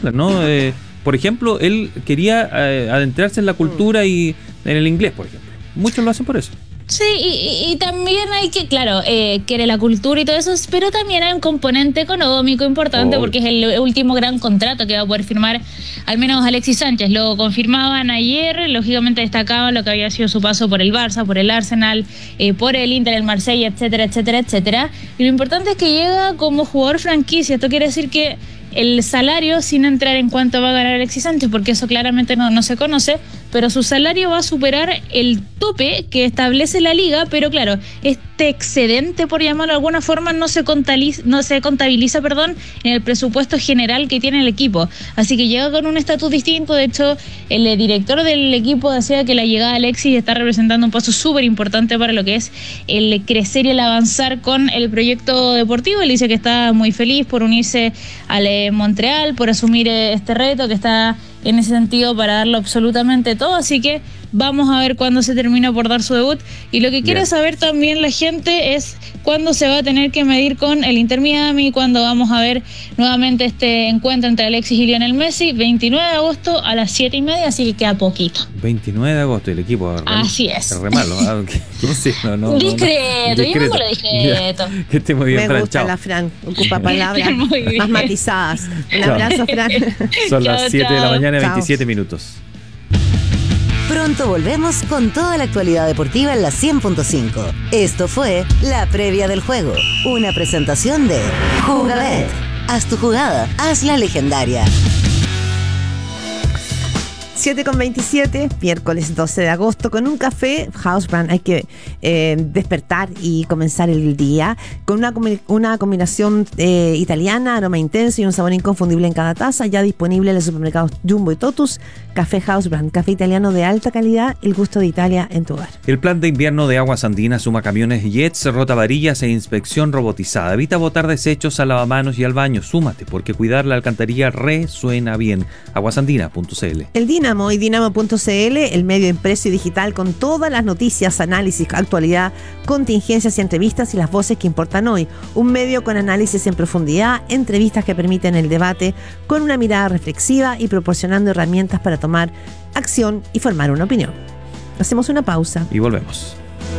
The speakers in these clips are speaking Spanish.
acostumbran, ¿no? Por ejemplo, él quería adentrarse en la cultura y en el inglés, por ejemplo. Muchos lo hacen por eso. Sí, y también hay que, claro, quiere la cultura y todo eso, pero también hay un componente económico importante porque es el último gran contrato que va a poder firmar al menos Alexis Sánchez. Lo confirmaban ayer, lógicamente destacaban lo que había sido su paso por el Barça, por el Arsenal, por el Inter, el Marsella, etcétera, etcétera, etcétera. Y lo importante es que llega como jugador franquicia. Esto quiere decir que el salario, sin entrar en cuánto va a ganar Alexis Sánchez, porque eso claramente no se conoce, pero su salario va a superar el tope que establece la liga, pero claro, este excedente, por llamarlo de alguna forma, no se contabiliza, en el presupuesto general que tiene el equipo. Así que llega con un estatus distinto. De hecho, el director del equipo decía que la llegada de Alexis está representando un paso súper importante para lo que es el crecer y el avanzar con el proyecto deportivo. Él dice que está muy feliz por unirse al Montreal, por asumir este reto, que está en ese sentido para darlo absolutamente todo, así que vamos a ver cuándo se termina por dar su debut. Y lo que quiere saber también la gente es cuándo se va a tener que medir con el Inter Miami, cuándo vamos a ver nuevamente este encuentro entre Alexis y Lionel Messi. 29 de agosto a las 7:30, así que queda poquito. 29 de agosto, el equipo así es. Re malo, discreto, yo no lo discreto. Que esté muy bien. Me gusta la Fran, ocupa palabras más matizadas. Un abrazo, Fran. Son las 7 de la mañana, 27 minutos. Pronto volvemos con toda la actualidad deportiva en la 100.5. Esto fue La Previa del Juego, una presentación de Jugabet. Haz tu jugada, hazla legendaria. 7:27, miércoles 12 de agosto, con un café Housebrand. Hay que despertar y comenzar el día con una combinación italiana, aroma intenso y un sabor inconfundible en cada taza, ya disponible en los supermercados Jumbo y Totus. Café Housebrand, café italiano de alta calidad, el gusto de Italia en tu hogar. El plan de invierno de Aguas Andinas suma camiones Jets, rotavarillas e inspección robotizada. Evita botar desechos al lavamanos y al baño. Súmate, porque cuidar la alcantarilla resuena bien. Aguasandina.cl. El Dinamo y Dinamo.cl, el medio impreso y digital con todas las noticias, análisis, actualidad, contingencias y entrevistas y las voces que importan hoy. Un medio con análisis en profundidad, entrevistas que permiten el debate con una mirada reflexiva y proporcionando herramientas para tomar acción y formar una opinión. Hacemos una pausa y volvemos.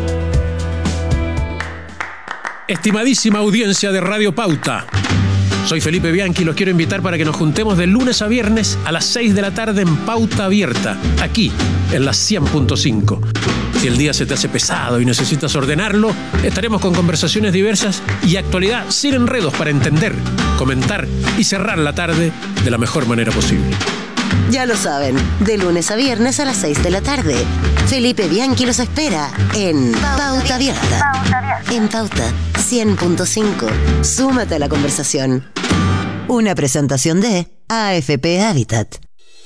Estimadísima audiencia de Radio Pauta, soy Felipe Bianchi y los quiero invitar para que nos juntemos de lunes a viernes a las 6 de la tarde en Pauta Abierta, aquí en la 100.5. Si el día se te hace pesado y necesitas ordenarlo, estaremos con conversaciones diversas y actualidad sin enredos para entender, comentar y cerrar la tarde de la mejor manera posible. Ya lo saben, de lunes a viernes a las 6 de la tarde. Felipe Bianchi los espera en Pauta Abierta. En Pauta 100.5. Súmate a la conversación. Una presentación de AFP Habitat.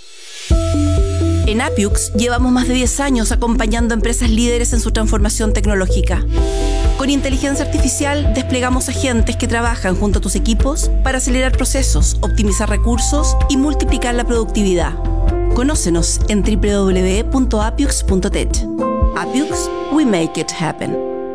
En Appiux llevamos más de 10 años acompañando a empresas líderes en su transformación tecnológica. Con inteligencia artificial desplegamos agentes que trabajan junto a tus equipos para acelerar procesos, optimizar recursos y multiplicar la productividad. Conócenos en www.appiux.tech. Appiux, we make it happen.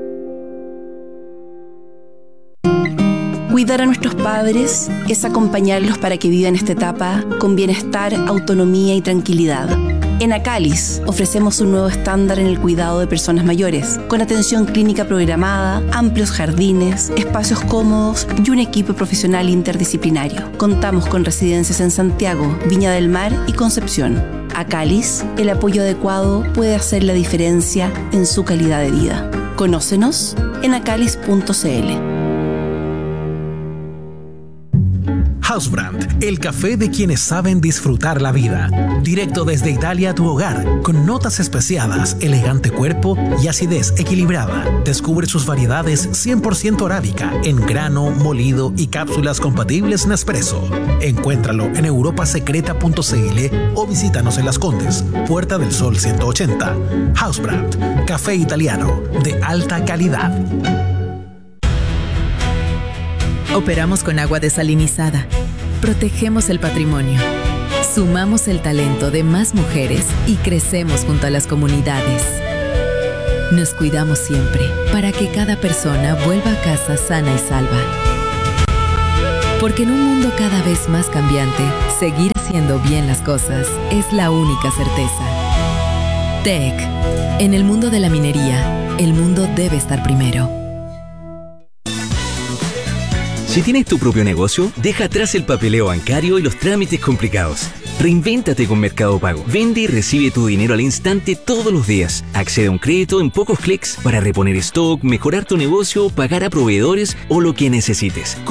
Cuidar a nuestros padres es acompañarlos para que vivan esta etapa con bienestar, autonomía y tranquilidad. En Acalis ofrecemos un nuevo estándar en el cuidado de personas mayores, con atención clínica programada, amplios jardines, espacios cómodos y un equipo profesional interdisciplinario. Contamos con residencias en Santiago, Viña del Mar y Concepción. Acalis, el apoyo adecuado puede hacer la diferencia en su calidad de vida. Conócenos en acalis.cl. Housebrand, el café de quienes saben disfrutar la vida. Directo desde Italia a tu hogar, con notas especiadas, elegante cuerpo y acidez equilibrada. Descubre sus variedades 100% arábica, en grano, molido y cápsulas compatibles Nespresso. Encuéntralo en europasecreta.cl o visítanos en Las Condes, Puerta del Sol 180. Housebrand, café italiano de alta calidad. Operamos con agua desalinizada. Protegemos el patrimonio. Sumamos el talento de más mujeres y crecemos junto a las comunidades. Nos cuidamos siempre para que cada persona vuelva a casa sana y salva. Porque en un mundo cada vez más cambiante, seguir haciendo bien las cosas es la única certeza. TEC. En el mundo de la minería, el mundo debe estar primero. Si tienes tu propio negocio, deja atrás el papeleo bancario y los trámites complicados. Reinvéntate con Mercado Pago. Vende y recibe tu dinero al instante todos los días. Accede a un crédito en pocos clics para reponer stock, mejorar tu negocio, pagar a proveedores o lo que necesites.